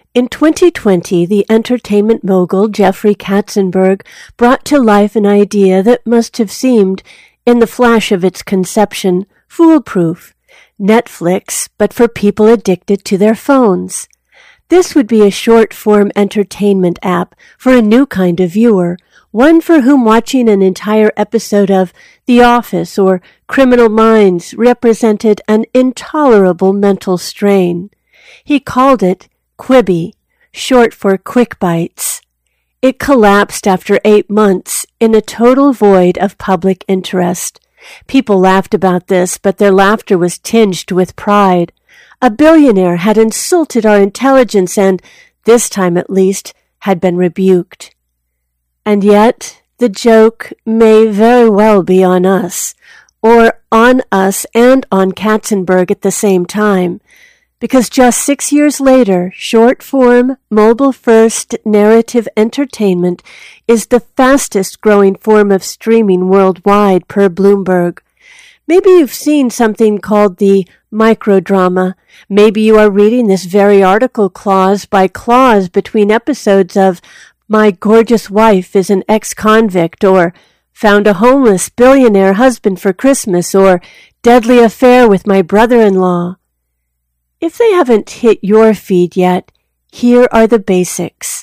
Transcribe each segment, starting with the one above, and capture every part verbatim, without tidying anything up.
In twenty twenty, the entertainment mogul Jeffrey Katzenberg brought to life an idea that must have seemed, in the flash of its conception, foolproof. Netflix, but for people addicted to their phones. This would be a short-form entertainment app for a new kind of viewer, one for whom watching an entire episode of The Office or Criminal Minds represented an intolerable mental strain. He called it Quibi, short for Quick Bites. It collapsed after eight months in a total void of public interest. People laughed about this, but their laughter was tinged with pride. A billionaire had insulted our intelligence and, this time at least, had been rebuked. And yet, the joke may very well be on us, or on us and on Katzenberg at the same time, because just six years later, short-form, mobile-first narrative entertainment is the fastest-growing form of streaming worldwide per Bloomberg. Maybe you've seen something called the microdrama. Maybe you are reading this very article clause by clause between episodes of My Gorgeous Wife is an Ex-Convict, or Found a Homeless Billionaire Husband for Christmas, or Deadly Affair with My Brother-in-Law. If they haven't hit your feed yet, here are the basics.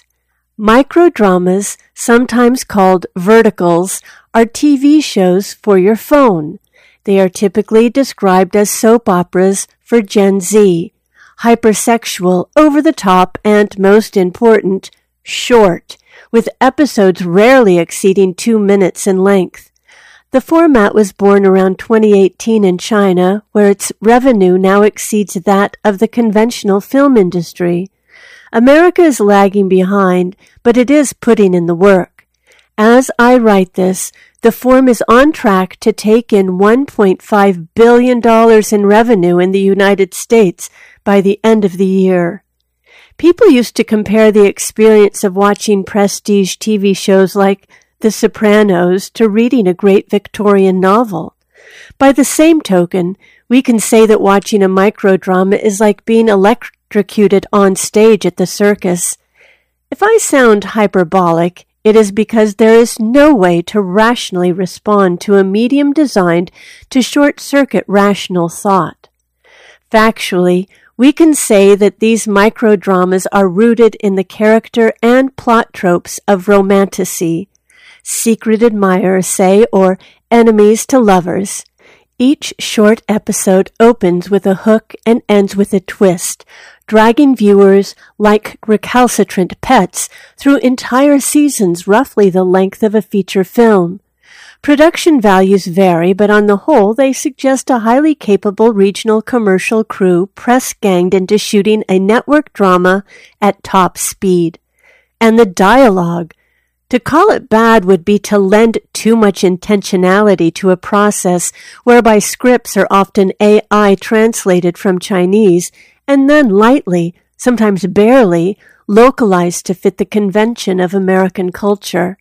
Microdramas, sometimes called verticals, are T V shows for your phone. They are typically described as soap operas for Gen Z, hypersexual, over-the-top, and, most important, short, with episodes rarely exceeding two minutes in length. The format was born around twenty eighteen in China, where its revenue now exceeds that of the conventional film industry. America is lagging behind, but it is putting in the work. As I write this, the form is on track to take in one point five billion dollars in revenue in the United States by the end of the year. People used to compare the experience of watching prestige T V shows like The Sopranos to reading a great Victorian novel. By the same token, we can say that watching a microdrama is like being electrocuted on stage at the circus. If I sound hyperbolic, it is because there is no way to rationally respond to a medium designed to short-circuit rational thought. Factually, we can say that these microdramas are rooted in the character and plot tropes of romantasy, secret admirers, say, or enemies to lovers. Each short episode opens with a hook and ends with a twist, dragging viewers like recalcitrant pets through entire seasons roughly the length of a feature film. Production values vary, but on the whole they suggest a highly capable regional commercial crew press-ganged into shooting a network drama at top speed. And the dialogue. To call it bad would be to lend too much intentionality to a process whereby scripts are often A I translated from Chinese and then lightly, sometimes barely, localized to fit the convention of American culture.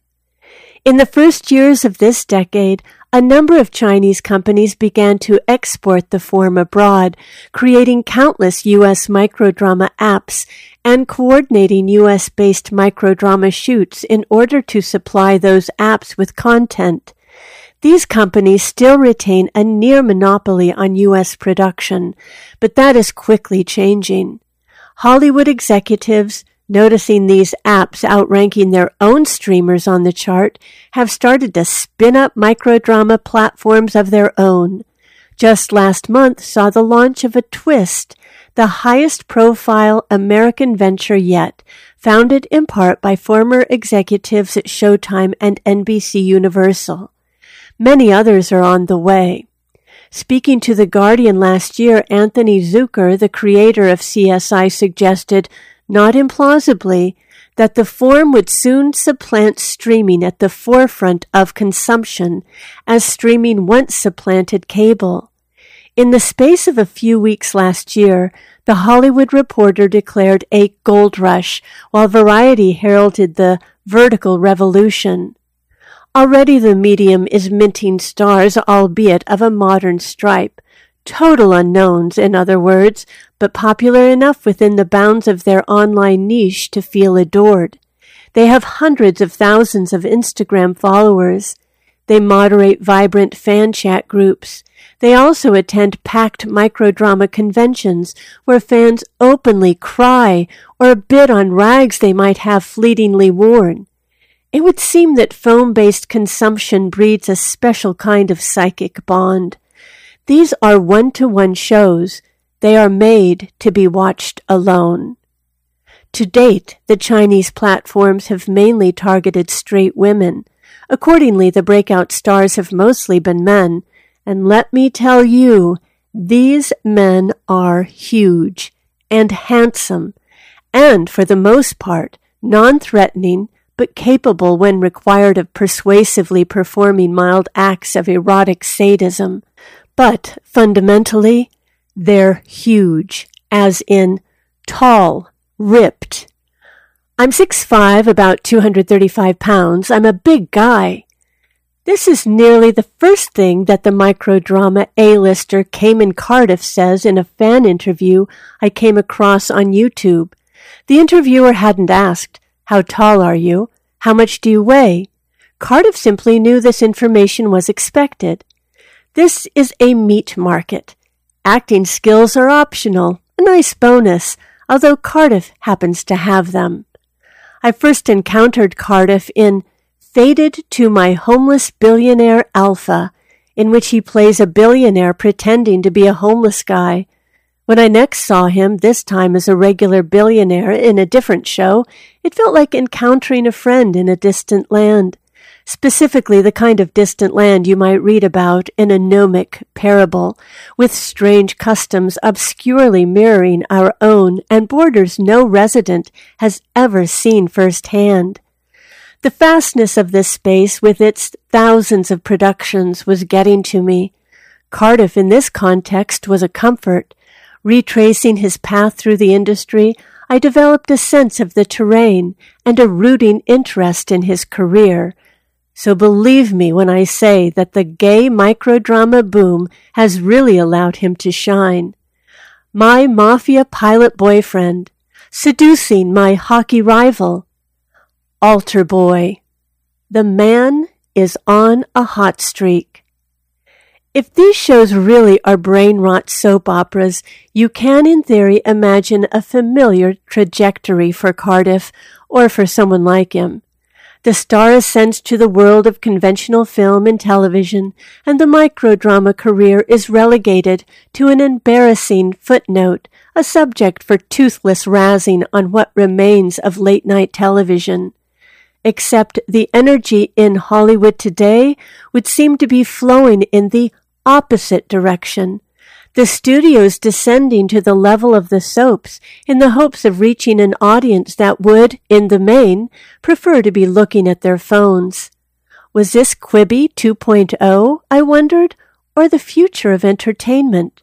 In the first years of this decade, a number of Chinese companies began to export the form abroad, creating countless U S microdrama apps and coordinating U S-based microdrama shoots in order to supply those apps with content. These companies still retain a near monopoly on U S production, but that is quickly changing. Hollywood executives, noticing these apps outranking their own streamers on the chart, have started to spin up microdrama platforms of their own. Just last month saw the launch of a Twist, the highest-profile American venture yet, founded in part by former executives at Showtime and N B C Universal. Many others are on the way. Speaking to The Guardian last year, Anthony Zucker, the creator of C S I, suggested, not implausibly, that the form would soon supplant streaming at the forefront of consumption, as streaming once supplanted cable. In the space of a few weeks last year, The Hollywood Reporter declared a gold rush, while Variety heralded the vertical revolution. Already the medium is minting stars, albeit of a modern stripe. Total unknowns, in other words, but popular enough within the bounds of their online niche to feel adored. They have hundreds of thousands of Instagram followers. They moderate vibrant fan chat groups. They also attend packed microdrama conventions where fans openly cry or bid on rags they might have fleetingly worn. It would seem that phone-based consumption breeds a special kind of psychic bond. These are one-to-one shows. They are made to be watched alone. To date, the Chinese platforms have mainly targeted straight women. Accordingly, the breakout stars have mostly been men. And let me tell you, these men are huge and handsome, and for the most part, non-threatening, but capable when required of persuasively performing mild acts of erotic sadism. But fundamentally, they're huge, as in tall, ripped. I'm six foot five, about two hundred thirty-five pounds. I'm a big guy. This is nearly the first thing that the microdrama A-lister Cayman Cardiff says in a fan interview I came across on YouTube. The interviewer hadn't asked, "How tall are you? How much do you weigh?" Cardiff simply knew this information was expected. This is a meat market. Acting skills are optional, a nice bonus, although Cardiff happens to have them. I first encountered Cardiff in Fated to My Homeless Billionaire Alpha, in which he plays a billionaire pretending to be a homeless guy. When I next saw him, this time as a regular billionaire in a different show, it felt like encountering a friend in a distant land. Specifically the kind of distant land you might read about in a gnomic parable, with strange customs obscurely mirroring our own and borders no resident has ever seen firsthand. The vastness of this space with its thousands of productions was getting to me. Cardiff in this context was a comfort. Retracing his path through the industry, I developed a sense of the terrain and a rooting interest in his career. So believe me when I say that the gay microdrama boom has really allowed him to shine. My mafia pilot boyfriend, seducing my hockey rival, altar boy. The man is on a hot streak. If these shows really are brain-rot soap operas, you can in theory imagine a familiar trajectory for Cardiff or for someone like him. The star ascends to the world of conventional film and television, and the microdrama career is relegated to an embarrassing footnote, a subject for toothless razzing on what remains of late-night television. Except the energy in Hollywood today would seem to be flowing in the opposite direction. The studios descending to the level of the soaps in the hopes of reaching an audience that would, in the main, prefer to be looking at their phones. Was this Quibi two point oh, I wondered, or the future of entertainment?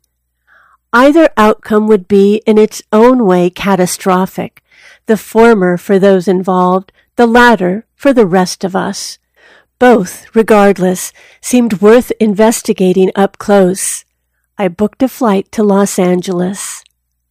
Either outcome would be in its own way catastrophic, the former for those involved, the latter for the rest of us. Both, regardless, seemed worth investigating up close. I booked a flight to Los Angeles.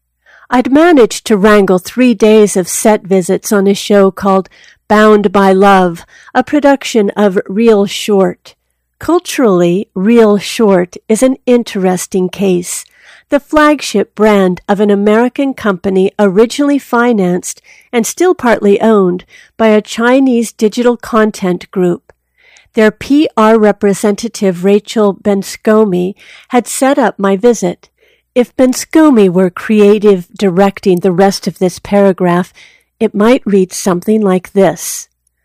I'd managed to wrangle three days of set visits on a show called Bound by Love, a production of Real Short. Culturally, Real Short is an interesting case. The flagship brand of an American company originally financed and still partly owned by a Chinese digital content group. Their P R representative, Rachel Benscomi, had set up my visit. If Benscomi were creative directing the rest of this paragraph, it might read something like this.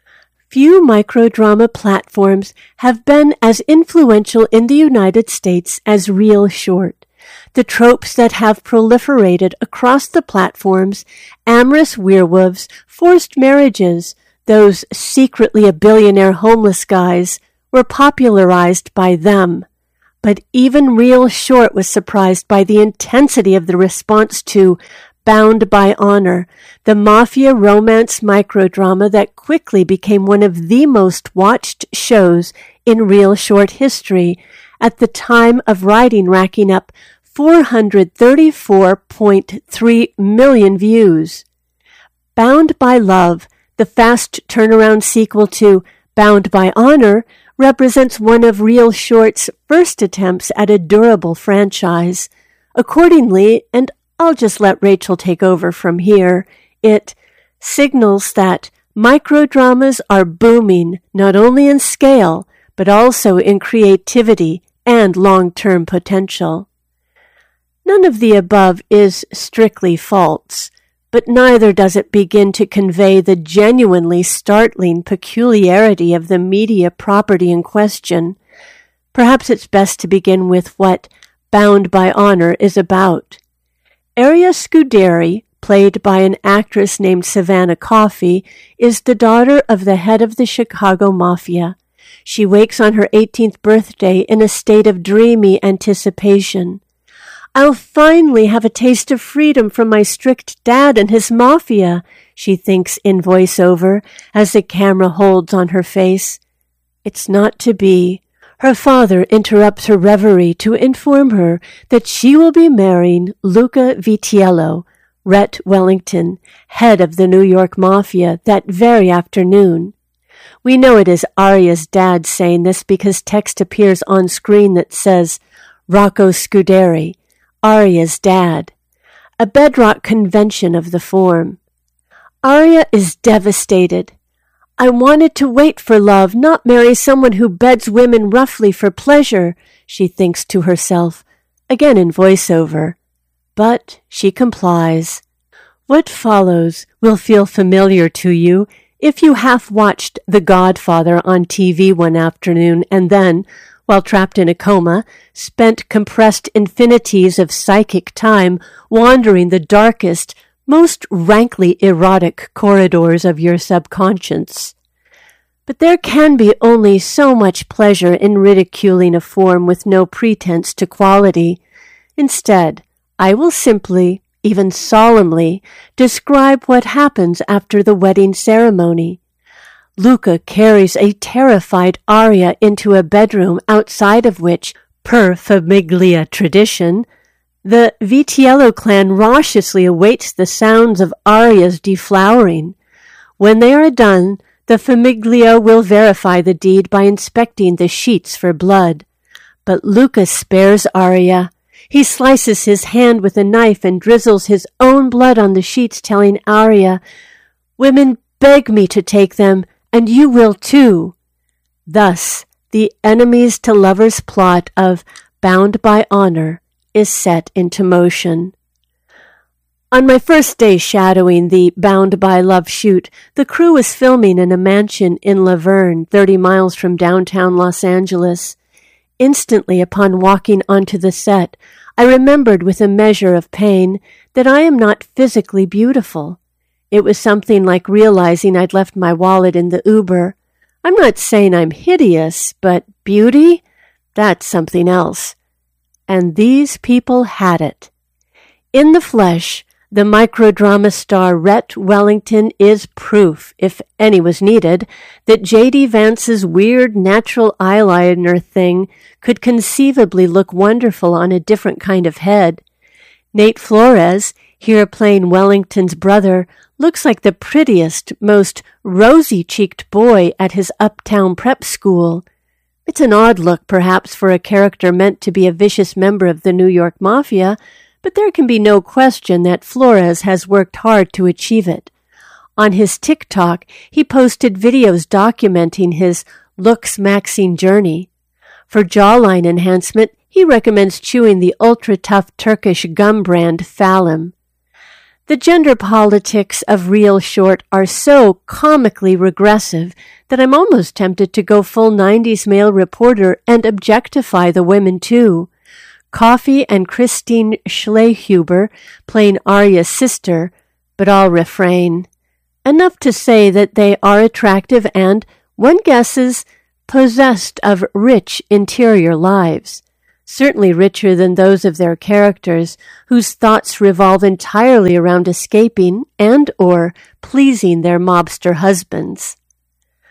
Few microdrama platforms have been as influential in the United States as Real Short. The tropes that have proliferated across the platforms, amorous werewolves, forced marriages, those secretly a billionaire homeless guys, were popularized by them. But even Real Short was surprised by the intensity of the response to Bound by Honor, the mafia romance microdrama that quickly became one of the most watched shows in Real Short history, at the time of writing racking up four hundred thirty-four point three million views. Bound by Love, the fast turnaround sequel to Bound by Honor, represents one of Real Short's first attempts at a durable franchise. Accordingly, and I'll just let Rachel take over from here, it signals that microdramas are booming not only in scale, but also in creativity and long-term potential. None of the above is strictly false, but neither does it begin to convey the genuinely startling peculiarity of the media property in question. Perhaps it's best to begin with what Bound by Honor is about. Aria Scuderi, played by an actress named Savannah Coffey, is the daughter of the head of the Chicago Mafia. She wakes on her eighteenth birthday in a state of dreamy anticipation. I'll finally have a taste of freedom from my strict dad and his mafia, she thinks in voiceover as the camera holds on her face. It's not to be. Her father interrupts her reverie to inform her that she will be marrying Luca Vitiello, Rhett Wellington, head of the New York Mafia, that very afternoon. We know it is Aria's dad saying this because text appears on screen that says, Rocco Scuderi, Aria's dad, a bedrock convention of the form. Aria is devastated. I wanted to wait for love, not marry someone who beds women roughly for pleasure, she thinks to herself, again in voiceover. But she complies. What follows will feel familiar to you if you half-watched The Godfather on T V one afternoon and then, while trapped in a coma, spent compressed infinities of psychic time wandering the darkest, most rankly erotic corridors of your subconscious. But there can be only so much pleasure in ridiculing a form with no pretense to quality. Instead, I will simply, even solemnly, describe what happens after the wedding ceremony. Luca carries a terrified Aria into a bedroom outside of which, per famiglia tradition, the Vitiello clan raucously awaits the sounds of Aria's deflowering. When they are done, the famiglia will verify the deed by inspecting the sheets for blood. But Luca spares Aria. He slices his hand with a knife and drizzles his own blood on the sheets, telling Aria, "Women beg me to take them, and you will too." Thus, the enemies to lovers plot of Bound by Honor is set into motion. On my first day shadowing the Bound by Love shoot, the crew was filming in a mansion in Laverne, thirty miles from downtown Los Angeles. Instantly upon walking onto the set, I remembered with a measure of pain that I am not physically beautiful. It was something like realizing I'd left my wallet in the Uber. I'm not saying I'm hideous, but beauty? That's something else. And these people had it. In the flesh, the microdrama star Rhett Wellington is proof, if any was needed, that J D. Vance's weird natural eyeliner thing could conceivably look wonderful on a different kind of head. Nate Flores, here playing Wellington's brother, looks like the prettiest, most rosy-cheeked boy at his uptown prep school. It's an odd look, perhaps, for a character meant to be a vicious member of the New York Mafia, but there can be no question that Flores has worked hard to achieve it. On his TikTok, he posted videos documenting his looks-maxing journey. For jawline enhancement, he recommends chewing the ultra-tough Turkish gum brand Phalim. The gender politics of Real Short are so comically regressive that I'm almost tempted to go full nineties male reporter and objectify the women too. Coffey and Christine Schlehuber playing Aria's sister, but I'll refrain. Enough to say that they are attractive and, one guesses, possessed of rich interior lives. Certainly richer than those of their characters, whose thoughts revolve entirely around escaping and or pleasing their mobster husbands.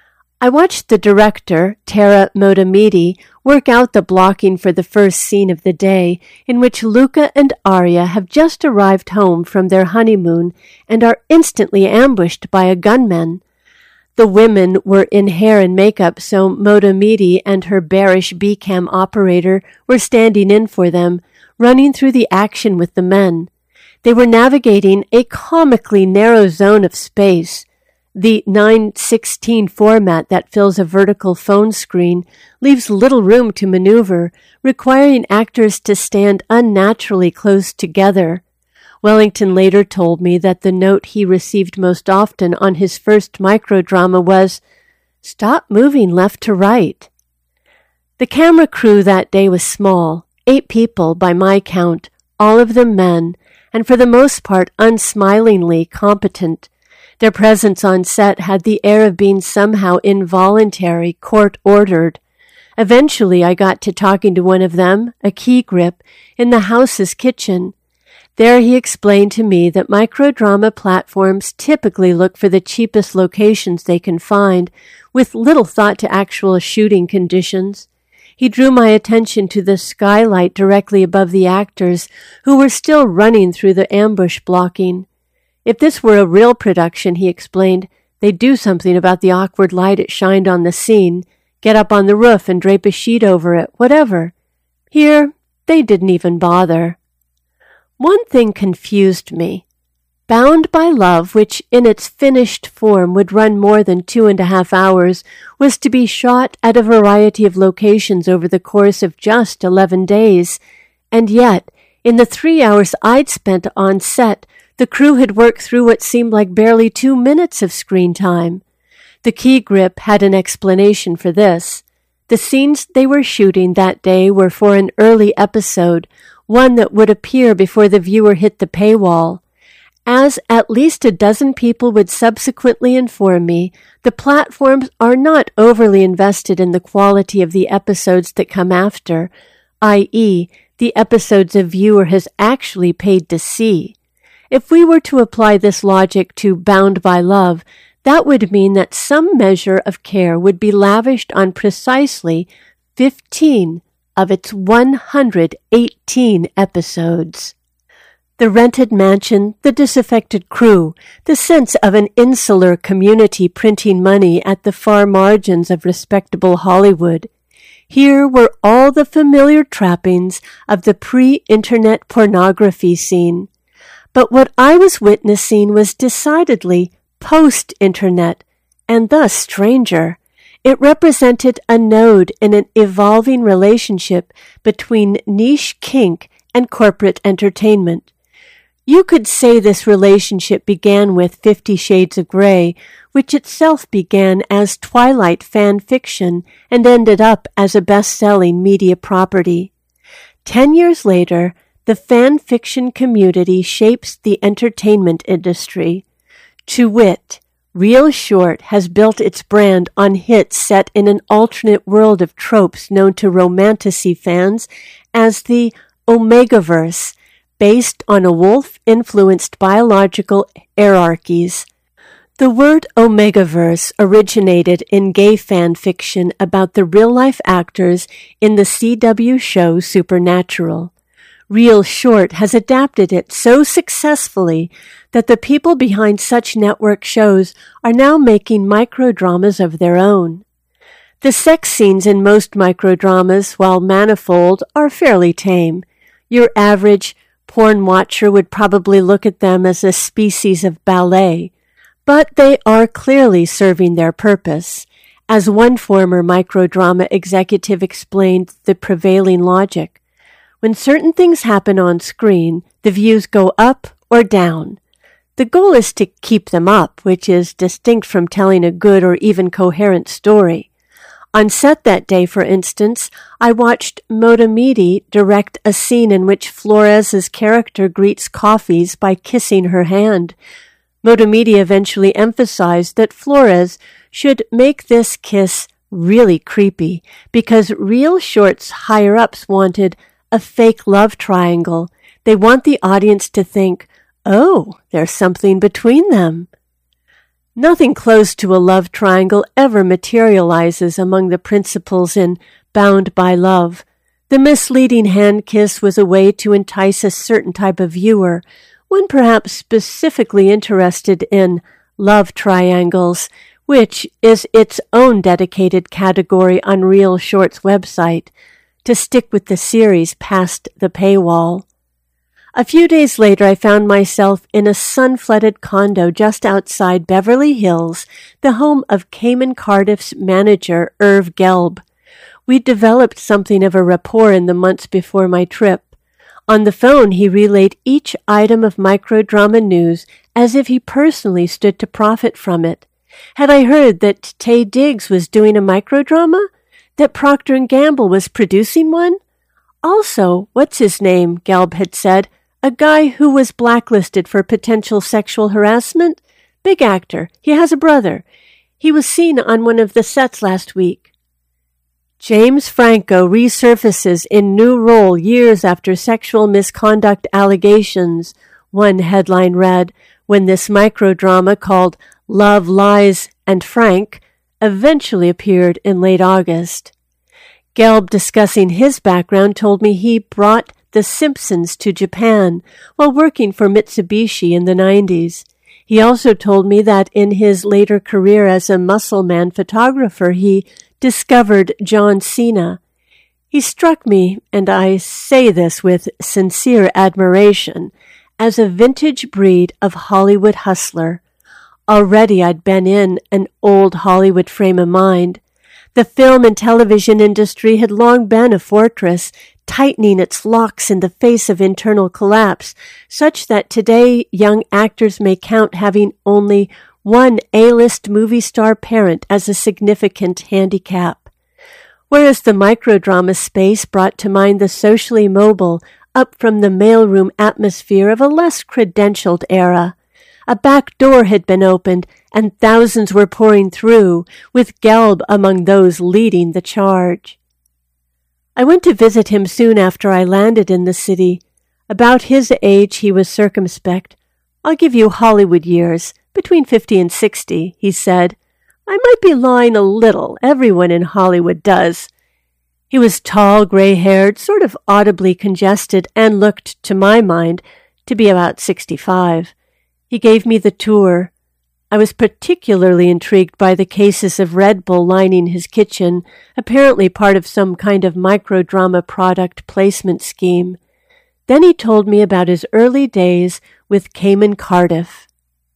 I watched the director, Tara Motamedi, work out the blocking for the first scene of the day, in which Luca and Arya have just arrived home from their honeymoon and are instantly ambushed by a gunman. The women were in hair and makeup, so Motamedi and her bearish B-cam operator were standing in for them, running through the action with the men. They were navigating a comically narrow zone of space. The nine sixteen format that fills a vertical phone screen leaves little room to maneuver, requiring actors to stand unnaturally close together. Wellington later told me that the note he received most often on his first microdrama was, "Stop moving left to right." The camera crew that day was small, eight people by my count, all of them men, and for the most part unsmilingly competent. Their presence on set had the air of being somehow involuntary, court-ordered. Eventually I got to talking to one of them, a key grip, in the house's kitchen. There he explained to me that microdrama platforms typically look for the cheapest locations they can find, with little thought to actual shooting conditions. He drew my attention to the skylight directly above the actors, who were still running through the ambush blocking. If this were a real production, he explained, they'd do something about the awkward light it shined on the scene, get up on the roof and drape a sheet over it, whatever. Here, they didn't even bother. One thing confused me. Bound by Love, which in its finished form would run more than two and a half hours, was to be shot at a variety of locations over the course of just eleven days, and yet, in the three hours I'd spent on set, the crew had worked through what seemed like barely two minutes of screen time. The key grip had an explanation for this. The scenes they were shooting that day were for an early episode, one that would appear before the viewer hit the paywall. As at least a dozen people would subsequently inform me, the platforms are not overly invested in the quality of the episodes that come after, that is, the episodes a viewer has actually paid to see. If we were to apply this logic to Bound by Love, that would mean that some measure of care would be lavished on precisely fifteen of its one hundred eighteen episodes. The rented mansion, the disaffected crew, the sense of an insular community printing money at the far margins of respectable Hollywood. Here were all the familiar trappings of the pre-internet pornography scene. But what I was witnessing was decidedly post-internet, and thus stranger. It represented a node in an evolving relationship between niche kink and corporate entertainment. You could say this relationship began with Fifty Shades of Grey, which itself began as Twilight fan fiction and ended up as a best-selling media property. Ten years later, the fan fiction community shapes the entertainment industry. To wit, Real Short has built its brand on hits set in an alternate world of tropes known to romantasy fans as the Omegaverse, based on a wolf-influenced biological hierarchies. The word Omegaverse originated in gay fan fiction about the real-life actors in the C W show Supernatural. Real Short has adapted it so successfully that the people behind such network shows are now making microdramas of their own. The sex scenes in most microdramas, while manifold, are fairly tame. Your average porn watcher would probably look at them as a species of ballet, but they are clearly serving their purpose. As one former microdrama executive explained the prevailing logic, when certain things happen on screen, the views go up or down. The goal is to keep them up, which is distinct from telling a good or even coherent story. On set that day, for instance, I watched Motamedi direct a scene in which Flores's character greets Coffee's by kissing her hand. Motamedi eventually emphasized that Flores should make this kiss really creepy, because Real Short's higher-ups wanted a fake love triangle. They want the audience to think, oh, there's something between them. Nothing close to a love triangle ever materializes among the principals in Bound by Love. The misleading hand kiss was a way to entice a certain type of viewer, one perhaps specifically interested in love triangles, which is its own dedicated category on Reel Short's website, to stick with the series past the paywall. A few days later, I found myself in a sun-flooded condo just outside Beverly Hills, the home of Cayman Cardiff's manager, Irv Gelb. We'd developed something of a rapport in the months before my trip. On the phone, he relayed each item of microdrama news as if he personally stood to profit from it. Had I heard that Taye Diggs was doing a microdrama? That Procter and Gamble was producing one? Also, what's his name, Gelb had said, a guy who was blacklisted for potential sexual harassment? Big actor. He has a brother. He was seen on one of the sets last week. James Franco resurfaces in new role years after sexual misconduct allegations, one headline read, when this microdrama called Love, Lies, and Frank eventually appeared in late August. Gelb, discussing his background, told me he brought The Simpsons to Japan while working for Mitsubishi in the nineties. He also told me that in his later career as a muscle man photographer, he discovered John Cena. He struck me, and I say this with sincere admiration, as a vintage breed of Hollywood hustler. Already I'd been in an old Hollywood frame of mind. The film and television industry had long been a fortress, tightening its locks in the face of internal collapse, such that today young actors may count having only one A-list movie star parent as a significant handicap. Whereas the microdrama space brought to mind the socially mobile, up from the mailroom atmosphere of a less credentialed era. A back door had been opened, and thousands were pouring through, with Gelb among those leading the charge. I went to visit him soon after I landed in the city. About his age, he was circumspect. I'll give you Hollywood years, between fifty and sixty, he said. I might be lying a little. Everyone in Hollywood does. He was tall, gray-haired, sort of audibly congested, and looked, to my mind, to be about sixty-five. He gave me the tour. I was particularly intrigued by the cases of Red Bull lining his kitchen, apparently part of some kind of microdrama product placement scheme. Then he told me about his early days with Cayman Cardiff.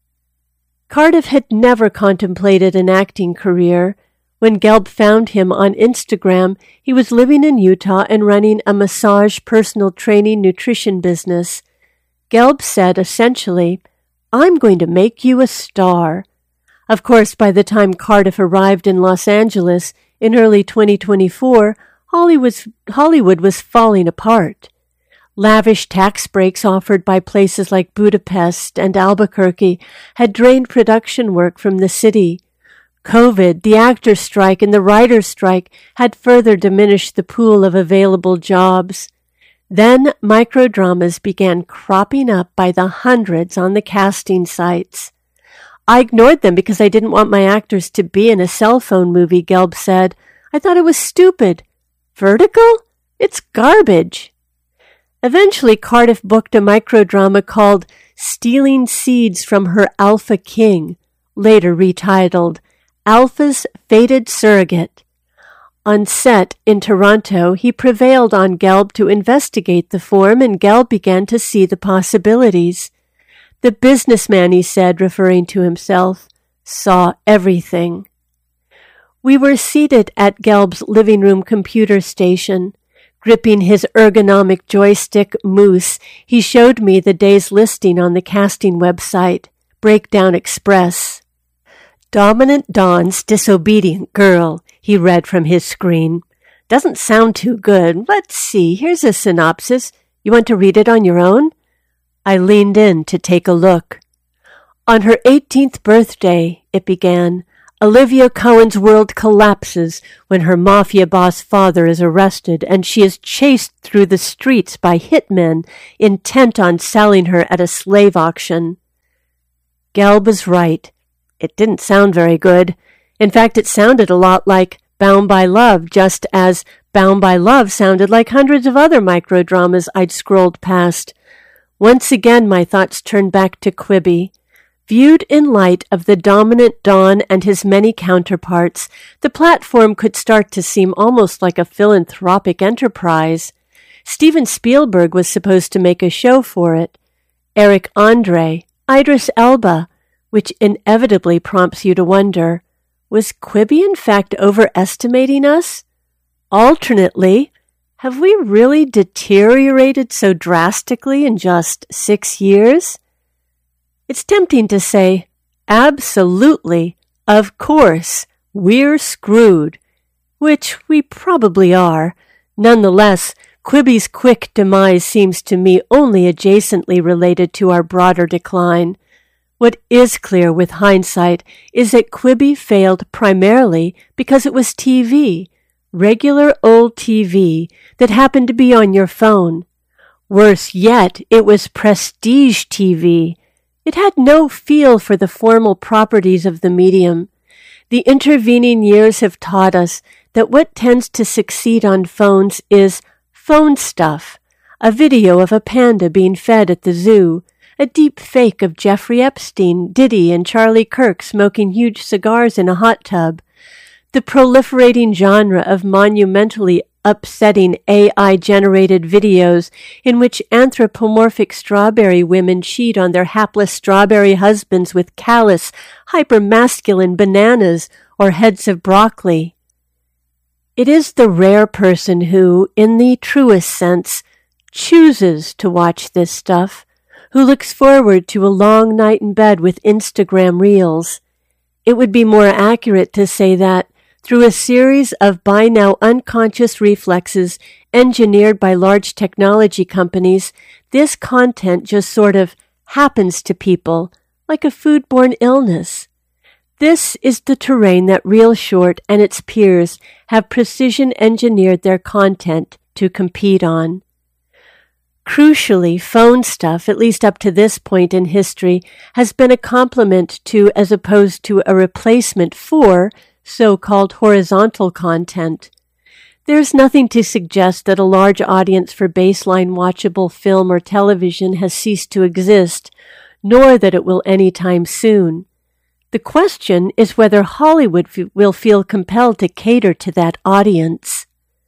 Cardiff had never contemplated an acting career. When Gelb found him on Instagram, he was living in Utah and running a massage personal training nutrition business. Gelb said, essentially, I'm going to make you a star. Of course, by the time Cardiff arrived in Los Angeles in early twenty twenty-four, Hollywood's, Hollywood was falling apart. Lavish tax breaks offered by places like Budapest and Albuquerque had drained production work from the city. COVID, the actors' strike, and the writers' strike had further diminished the pool of available jobs. Then microdramas began cropping up by the hundreds on the casting sites. I ignored them because I didn't want my actors to be in a cell phone movie, Gelb said. I thought it was stupid. Vertical? It's garbage. Eventually, Cardiff booked a microdrama called Stealing Seeds from Her Alpha King, later retitled Alpha's Fated Surrogate. On set in Toronto, he prevailed on Gelb to investigate the form, and Gelb began to see the possibilities. The businessman, he said, referring to himself, saw everything. We were seated at Gelb's living room computer station. Gripping his ergonomic joystick Moose, he showed me the day's listing on the casting website, Breakdown Express. Dominant Dawn's disobedient girl, he read from his screen. Doesn't sound too good. Let's see, here's a synopsis. You want to read it on your own? I leaned in to take a look. On her eighteenth birthday, it began, Olivia Cohen's world collapses when her mafia boss father is arrested and she is chased through the streets by hitmen intent on selling her at a slave auction. Gelb was right. It didn't sound very good. In fact, it sounded a lot like Bound by Love, just as Bound by Love sounded like hundreds of other microdramas I'd scrolled past. Once again, my thoughts turned back to Quibi. Viewed in light of the dominant Don and his many counterparts, the platform could start to seem almost like a philanthropic enterprise. Steven Spielberg was supposed to make a show for it. Eric Andre, Idris Elba, which inevitably prompts you to wonder, was Quibi in fact overestimating us? Alternately, have we really deteriorated so drastically in just six years? It's tempting to say, absolutely, of course, we're screwed, which we probably are. Nonetheless, Quibi's quick demise seems to me only adjacently related to our broader decline. What is clear with hindsight is that Quibi failed primarily because it was T V, regular old T V that happened to be on your phone. Worse yet, it was prestige T V. It had no feel for the formal properties of the medium. The intervening years have taught us that what tends to succeed on phones is phone stuff, a video of a panda being fed at the zoo, a deep fake of Jeffrey Epstein, Diddy, and Charlie Kirk smoking huge cigars in a hot tub, the proliferating genre of monumentally upsetting A I-generated videos in which anthropomorphic strawberry women cheat on their hapless strawberry husbands with callous, hyper-masculine bananas or heads of broccoli. It is the rare person who, in the truest sense, chooses to watch this stuff, who looks forward to a long night in bed with Instagram reels. It would be more accurate to say that, through a series of by now unconscious reflexes engineered by large technology companies, this content just sort of happens to people, like a foodborne illness. This is the terrain that Real Short and its peers have precision engineered their content to compete on. Crucially, phone stuff, at least up to this point in history, has been a complement to, as opposed to a replacement for, so-called horizontal content. There's nothing to suggest that a large audience for baseline watchable film or television has ceased to exist, nor that it will any time soon. The question is whether Hollywood f- will feel compelled to cater to that audience.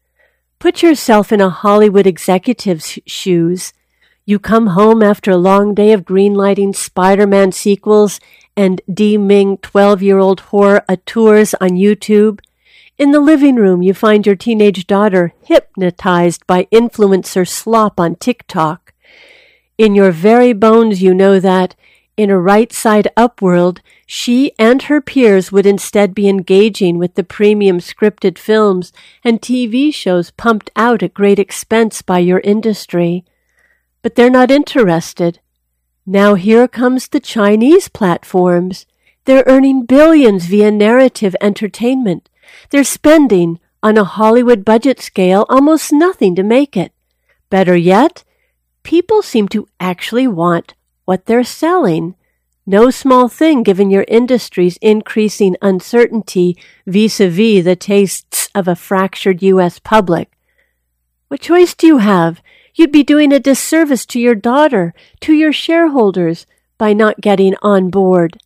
Put yourself in a Hollywood executive's shoes. You come home after a long day of greenlighting Spider-Man sequels and deeming twelve-year-old horror auteurs on YouTube. In the living room, you find your teenage daughter hypnotized by influencer slop on TikTok. In your very bones, you know that, in a right-side-up world, she and her peers would instead be engaging with the premium scripted films and T V shows pumped out at great expense by your industry. But they're not interested. Now here comes the Chinese platforms. They're earning billions via narrative entertainment. They're spending, on a Hollywood budget scale, almost nothing to make it. Better yet, people seem to actually want what they're selling. No small thing given your industry's increasing uncertainty vis-a-vis the tastes of a fractured U S public. What choice do you have? You'd be doing a disservice to your daughter, to your shareholders, by not getting on board.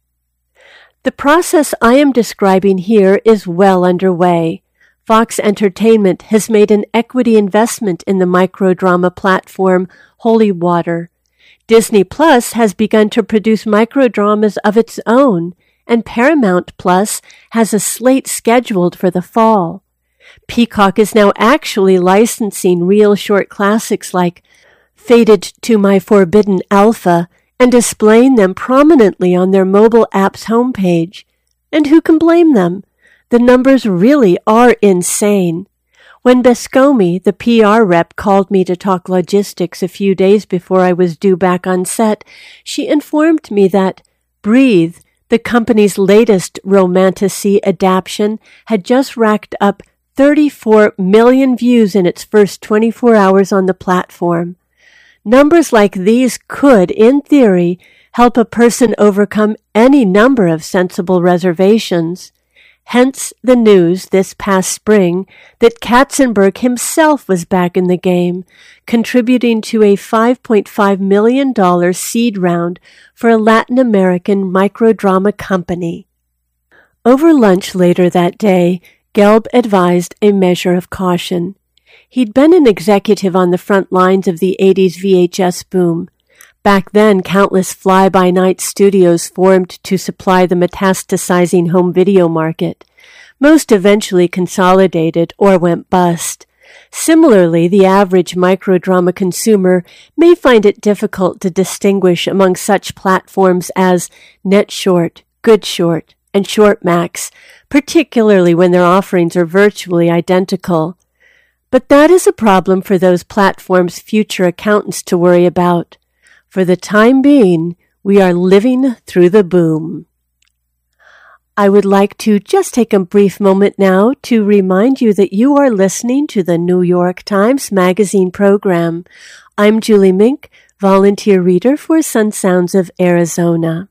The process I am describing here is well underway. Fox Entertainment has made an equity investment in the microdrama platform Holy Water. Disney Plus has begun to produce microdramas of its own, and Paramount Plus has a slate scheduled for the fall. Peacock is now actually licensing Real Short classics like Fated to My Forbidden Alpha and displaying them prominently on their mobile app's homepage. And who can blame them? The numbers really are insane. When Bascomi, the P R rep, called me to talk logistics a few days before I was due back on set, she informed me that Breathe, the company's latest romantasy adaptation, had just racked up thirty-four million views in its first twenty-four hours on the platform. Numbers like these could, in theory, help a person overcome any number of sensible reservations. Hence the news this past spring that Katzenberg himself was back in the game, contributing to a five point five million dollars seed round for a Latin American microdrama company. Over lunch later that day, Gelb advised a measure of caution. He'd been an executive on the front lines of the eighties V H S boom. Back then, countless fly-by-night studios formed to supply the metastasizing home video market. Most eventually consolidated or went bust. Similarly, the average microdrama consumer may find it difficult to distinguish among such platforms as NetShort, GoodShort, and ShortMax, particularly when their offerings are virtually identical. But that is a problem for those platforms' future accountants to worry about. For the time being, we are living through the boom. I would like to just take a brief moment now to remind you that you are listening to the New York Times Magazine program. I'm Julie Mink, volunteer reader for Sun Sounds of Arizona.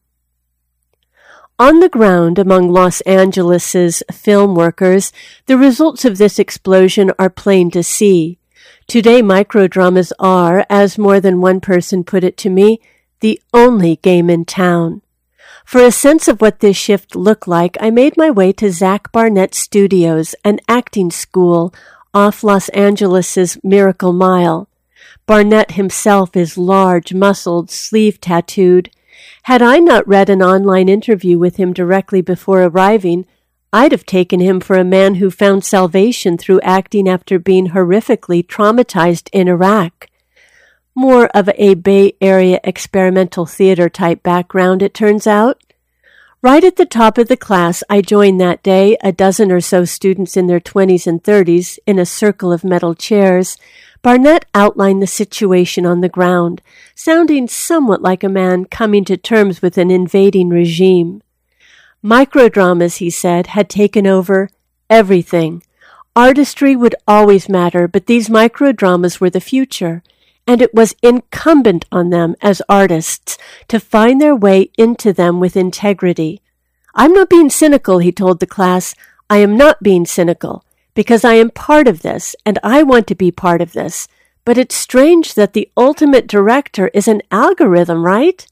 On the ground among Los Angeles's film workers, the results of this explosion are plain to see. Today, microdramas are, as more than one person put it to me, the only game in town. For a sense of what this shift looked like, I made my way to Zach Barnett Studios, an acting school off Los Angeles's Miracle Mile. Barnett himself is large, muscled, sleeve-tattooed. Had I not read an online interview with him directly before arriving, I'd have taken him for a man who found salvation through acting after being horrifically traumatized in Iraq. More of a Bay Area experimental theater type background, it turns out. Right at the top of the class I joined that day, a dozen or so students in their twenties and thirties, in a circle of metal chairs, Barnett outlined the situation on the ground, sounding somewhat like a man coming to terms with an invading regime. Microdramas, he said, had taken over everything. Artistry would always matter, but these microdramas were the future, and it was incumbent on them as artists to find their way into them with integrity. I'm not being cynical, he told the class. I am not being cynical, because I am part of this, and I want to be part of this. But it's strange that the ultimate director is an algorithm, right?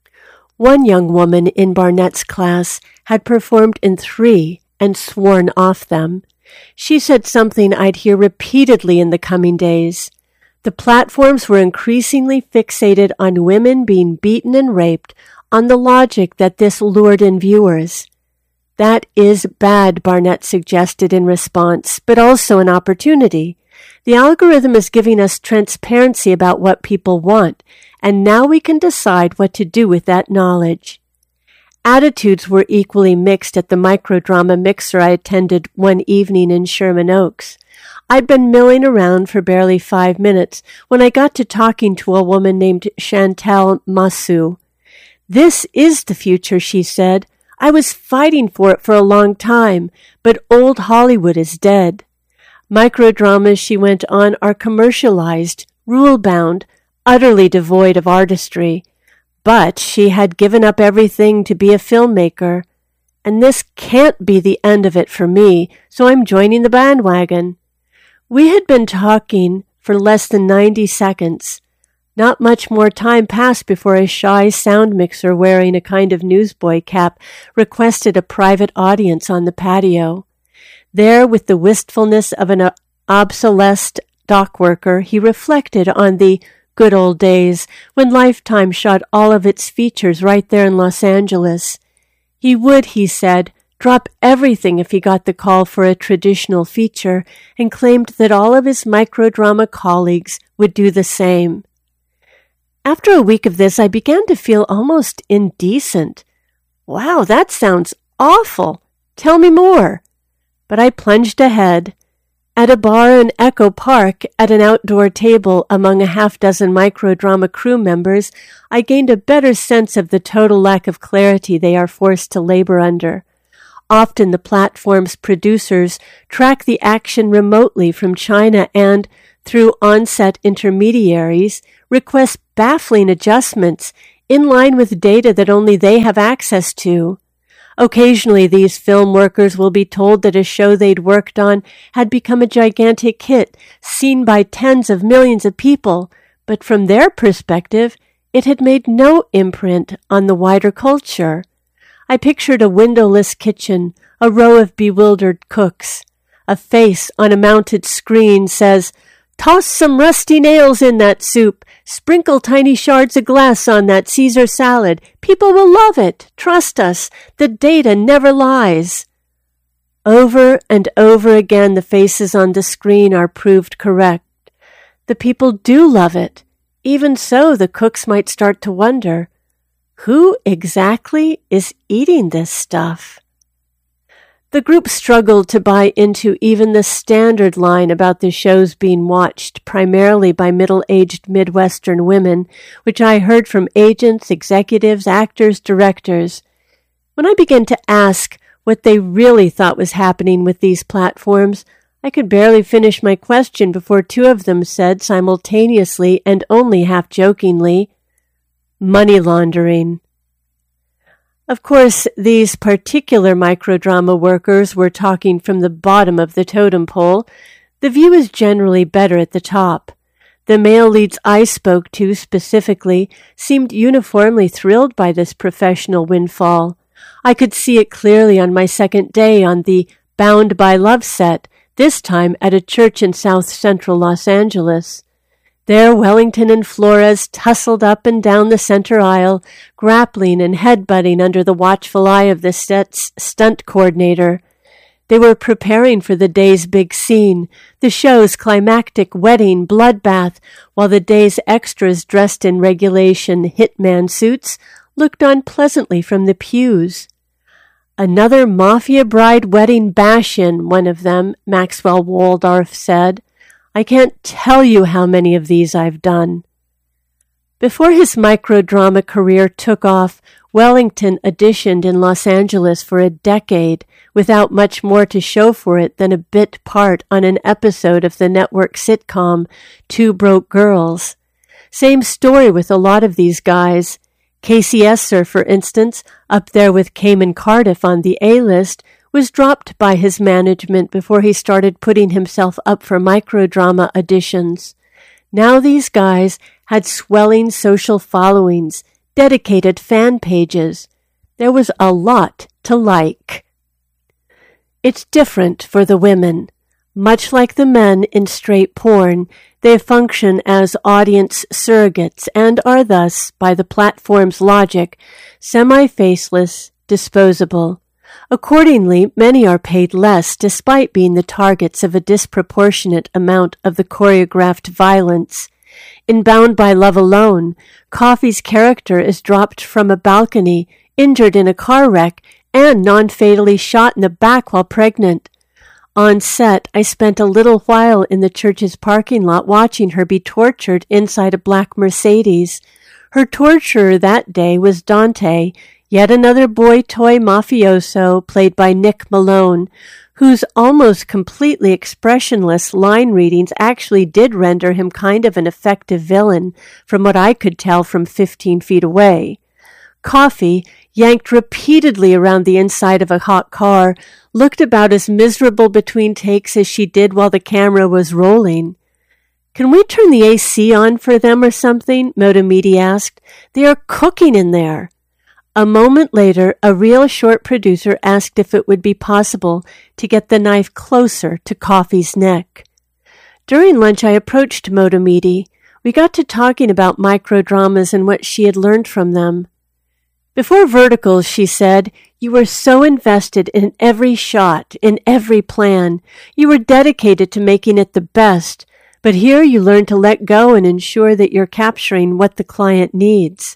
One young woman in Barnett's class had performed in three and sworn off them. She said something I'd hear repeatedly in the coming days. The platforms were increasingly fixated on women being beaten and raped on the logic that this lured in viewers. That is bad, Barnett suggested in response, but also an opportunity. The algorithm is giving us transparency about what people want, and now we can decide what to do with that knowledge. Attitudes were equally mixed at the microdrama mixer I attended one evening in Sherman Oaks. I'd been milling around for barely five minutes when I got to talking to a woman named Chantal Massou. This is the future, she said. I was fighting for it for a long time, but old Hollywood is dead. Microdramas, she went on, are commercialized, rule-bound, utterly devoid of artistry. But she had given up everything to be a filmmaker, and this can't be the end of it for me, so I'm joining the bandwagon. We had been talking for less than ninety seconds. Not much more time passed before a shy sound mixer wearing a kind of newsboy cap requested a private audience on the patio. There, with the wistfulness of an obsolesced dock worker, he reflected on the good old days when Lifetime shot all of its features right there in Los Angeles. He would, he said, drop everything if he got the call for a traditional feature, and claimed that all of his microdrama colleagues would do the same. After a week of this, I began to feel almost indecent. Wow, that sounds awful. Tell me more. But I plunged ahead. At a bar in Echo Park, at an outdoor table among a half-dozen microdrama crew members, I gained a better sense of the total lack of clarity they are forced to labor under. Often the platform's producers track the action remotely from China and, through on-set intermediaries, request baffling adjustments, in line with data that only they have access to. Occasionally, these film workers will be told that a show they'd worked on had become a gigantic hit, seen by tens of millions of people, but from their perspective, it had made no imprint on the wider culture. I pictured a windowless kitchen, a row of bewildered cooks. A face on a mounted screen says, "Toss some rusty nails in that soup. Sprinkle tiny shards of glass on that Caesar salad. People will love it. Trust us. The data never lies." Over and over again, the faces on the screen are proved correct. The people do love it. Even so, the cooks might start to wonder, who exactly is eating this stuff? The group struggled to buy into even the standard line about the shows being watched primarily by middle-aged Midwestern women, which I heard from agents, executives, actors, directors. When I began to ask what they really thought was happening with these platforms, I could barely finish my question before two of them said simultaneously and only half-jokingly, "Money laundering." Of course, these particular microdrama workers were talking from the bottom of the totem pole. The view is generally better at the top. The male leads I spoke to specifically seemed uniformly thrilled by this professional windfall. I could see it clearly on my second day on the Bound by Love set, this time at a church in south central Los Angeles. There Wellington and Flores tussled up and down the center aisle, grappling and headbutting under the watchful eye of the set's stunt coordinator. They were preparing for the day's big scene, the show's climactic wedding bloodbath, while the day's extras dressed in regulation hitman suits looked on pleasantly from the pews. "Another Mafia Bride wedding bash-in," one of them, Maxwell Waldorf, said. "I can't tell you how many of these I've done." Before his microdrama career took off, Wellington auditioned in Los Angeles for a decade without much more to show for it than a bit part on an episode of the network sitcom Two Broke Girls. Same story with a lot of these guys. Casey Esser, for instance, up there with Cayman Cardiff on the A-list, was dropped by his management before he started putting himself up for microdrama auditions. Now these guys had swelling social followings, dedicated fan pages. There was a lot to like. It's different for the women. Much like the men in straight porn, they function as audience surrogates and are thus, by the platform's logic, semi-faceless, disposable. Accordingly, many are paid less despite being the targets of a disproportionate amount of the choreographed violence. In Bound by Love alone, Coffey's character is dropped from a balcony, injured in a car wreck, and non-fatally shot in the back while pregnant. On set, I spent a little while in the church's parking lot watching her be tortured inside a black Mercedes. Her torturer that day was Dante, yet another boy toy mafioso played by Nick Malone, whose almost completely expressionless line readings actually did render him kind of an effective villain, from what I could tell from fifteen feet away. Coffey, yanked repeatedly around the inside of a hot car, looked about as miserable between takes as she did while the camera was rolling. "Can we turn the A C on for them or something?" Motomedi asked. "They are cooking in there." A moment later, a real short producer asked if it would be possible to get the knife closer to Coffey's neck. During lunch, I approached Motomedi. We got to talking about microdramas and what she had learned from them. "Before Verticals," she said, "you were so invested in every shot, in every plan. You were dedicated to making it the best. But here you learn to let go and ensure that you're capturing what the client needs."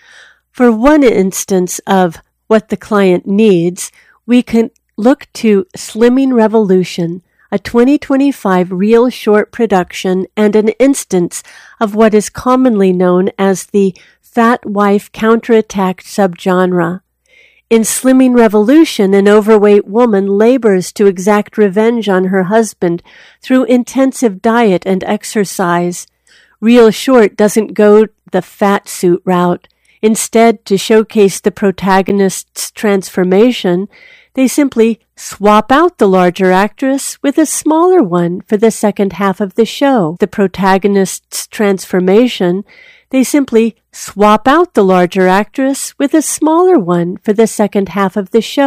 For one instance of what the client needs, we can look to Slimming Revolution, a twenty twenty-five real short production and an instance of what is commonly known as the fat wife counterattack subgenre. In Slimming Revolution, an overweight woman labors to exact revenge on her husband through intensive diet and exercise. Real Short doesn't go the fat suit route. Instead, to showcase the protagonist's transformation, they simply swap out the larger actress with a smaller one for the second half of the show. The protagonist's transformation, they simply swap out the larger actress with a smaller one for the second half of the show.